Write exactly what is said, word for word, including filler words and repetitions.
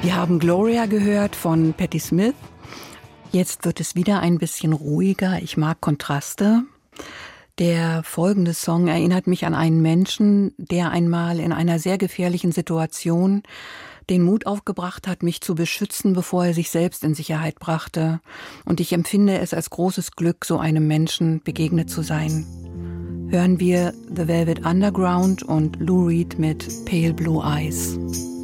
Wir haben Gloria gehört von Patti Smith. Jetzt wird es wieder ein bisschen ruhiger. Ich mag Kontraste. Der folgende Song erinnert mich an einen Menschen, der einmal in einer sehr gefährlichen Situation den Mut aufgebracht hat, mich zu beschützen, bevor er sich selbst in Sicherheit brachte. Und ich empfinde es als großes Glück, so einem Menschen begegnet zu sein. Hören wir The Velvet Underground und Lou Reed mit Pale Blue Eyes.